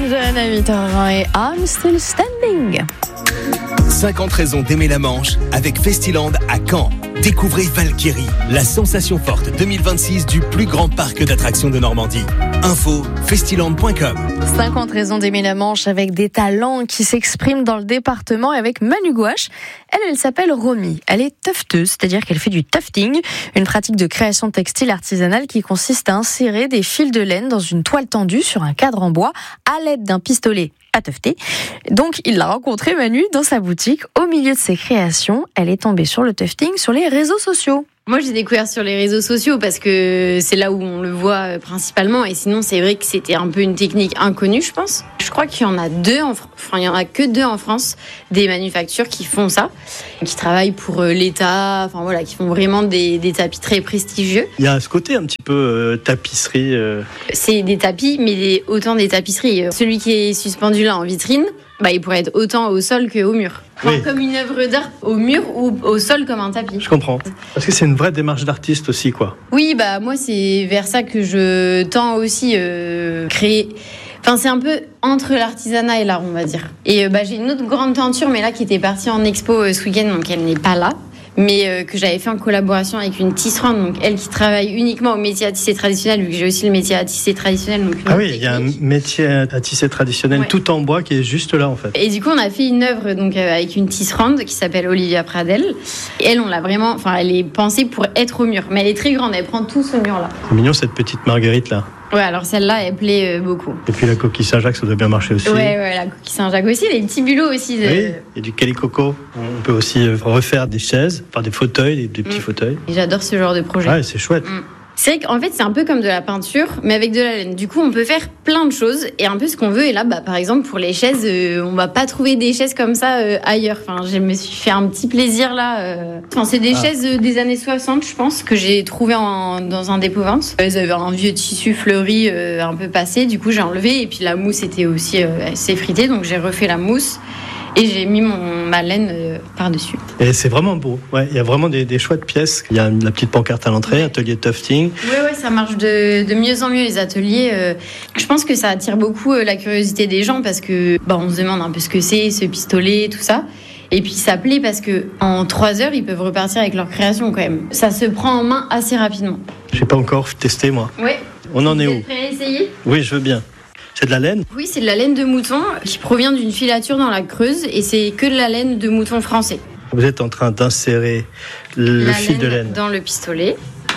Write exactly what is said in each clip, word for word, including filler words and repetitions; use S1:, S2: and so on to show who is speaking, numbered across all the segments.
S1: London à huit heures vingt et I'm Still Standing.
S2: cinquante raisons d'aimer la Manche avec Festiland à Caen. Découvrez Valkyrie, la sensation forte deux mille vingt-six du plus grand parc d'attractions de Normandie. Info festiland point com.
S1: cinquante raisons d'aimer la Manche avec des talents qui s'expriment dans le département et avec Manu Gouache. Elle, elle s'appelle Romy. Elle est tufteuse, c'est-à-dire qu'elle fait du tufting, une pratique de création textile artisanale qui consiste à insérer des fils de laine dans une toile tendue sur un cadre en bois à l'aide d'un pistolet à tufter. Donc, il l'a rencontrée, Manu, dans sa boutique. Au milieu de ses créations, elle est tombée sur le tufting sur les réseaux sociaux.
S3: Moi, j'ai découvert sur les réseaux sociaux parce que c'est là où on le voit principalement. Et sinon, c'est vrai que c'était un peu une technique inconnue, je pense. Je crois qu'il y en a deux, en Fr- enfin, il y en a que deux en France, des manufactures qui font ça, qui travaillent pour l'État, enfin voilà, qui font vraiment des, des tapis très prestigieux.
S4: Il y a ce côté un petit peu euh, tapisserie. Euh...
S3: C'est des tapis, mais des, autant des tapisseries. Celui qui est suspendu là en vitrine, bah, il pourrait être autant au sol qu'au mur. Enfin, oui. Comme une œuvre d'art au mur ou au sol comme un tapis.
S4: Je comprends. Parce que c'est une vraie démarche d'artiste aussi, quoi.
S3: Oui, bah moi c'est vers ça que je tends aussi euh, créer. Enfin, c'est un peu entre l'artisanat et l'art, on va dire. Et euh, bah j'ai une autre grande tenture, mais là qui était partie en expo euh, ce week-end, donc elle n'est pas là. Mais euh, que j'avais fait en collaboration avec une tisserande, donc elle qui travaille uniquement au métier à tisser traditionnel, vu que j'ai aussi le métier à tisser traditionnel. Donc
S4: ah oui, il y a un métier à tisser traditionnel, ouais. Tout en bois qui est juste là en fait.
S3: Et du coup, on a fait une œuvre donc euh, avec une tisserande qui s'appelle Olivia Pradel. Et elle, on l'a vraiment, enfin, elle est pensée pour être au mur, mais elle est très grande, elle prend tout ce mur là.
S4: C'est mignon cette petite marguerite là.
S3: Ouais, alors celle-là, elle plaît euh, beaucoup.
S4: Et puis la coquille Saint-Jacques, ça doit bien marcher aussi.
S3: Ouais, ouais, la coquille Saint-Jacques aussi, les petits bulots aussi. De...
S4: Oui, et du calicoco. On peut aussi refaire des chaises, enfin des fauteuils, des, des petits mmh. fauteuils.
S3: Et j'adore ce genre de projet.
S4: Ouais, c'est chouette.
S3: Mmh. C'est vrai qu'en fait, c'est un peu comme de la peinture, mais avec de la laine. Du coup, on peut faire plein de choses et un peu ce qu'on veut. Et là, bah, par exemple, pour les chaises, euh, on va pas trouver des chaises comme ça euh, ailleurs. Enfin, je me suis fait un petit plaisir là. Euh... Enfin, c'est des ah. chaises des années soixante, je pense, que j'ai trouvées en, dans un dépôt-vente. Elles avaient un vieux tissu fleuri euh, un peu passé. Du coup, j'ai enlevé. Et puis la mousse était aussi euh, assez fritée, donc j'ai refait la mousse. Et j'ai mis mon, ma laine euh, par-dessus.
S4: Et c'est vraiment beau. Ouais, il y a vraiment des, des chouettes pièces. Il y a la petite pancarte à l'entrée, ouais. Atelier tufting.
S3: Oui, ouais, ça marche de, de mieux en mieux, les ateliers. Euh, je pense que ça attire beaucoup euh, la curiosité des gens parce que bah, on se demande un peu ce que c'est, ce pistolet, tout ça. Et puis ça plaît parce qu'en trois heures, ils peuvent repartir avec leur création quand même. Ça se prend en main assez rapidement.
S4: Je n'ai pas encore testé, moi.
S3: Oui.
S4: On en est où ?
S3: Vous êtes prêts à essayer ?
S4: Oui, je veux bien. C'est de la laine ?
S3: Oui, c'est de la laine de mouton qui provient d'une filature dans la Creuse et c'est que de la laine de mouton français.
S4: Vous êtes en train d'insérer le
S3: la
S4: fil
S3: laine
S4: de laine
S3: dans le pistolet.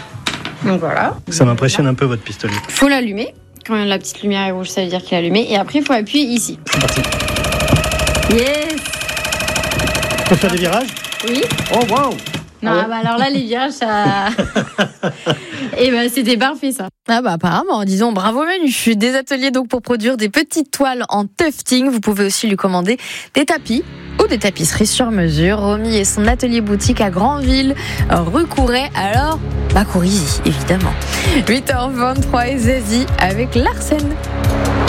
S3: Donc voilà.
S4: Ça m'impressionne un peu votre pistolet.
S3: Il faut l'allumer. Quand la petite lumière est rouge, ça veut dire qu'il est allumé. Et après, il faut appuyer ici.
S4: C'est parti.
S3: Yes.
S4: On peut faire des virages ?
S3: Oui.
S4: Oh, waouh.
S3: Non, ah ouais. bah alors là, les virages, ça... Et ben, c'était parfait, ça.
S1: Ah bah apparemment, disons bravo Manu. Des ateliers donc pour produire des petites toiles en tufting. Vous pouvez aussi lui commander des tapis ou des tapisseries sur mesure. Romy et son atelier boutique à Granville, rue Couret. Alors, bah courez-y, évidemment. huit heures vingt-trois et Zazie avec Larsen.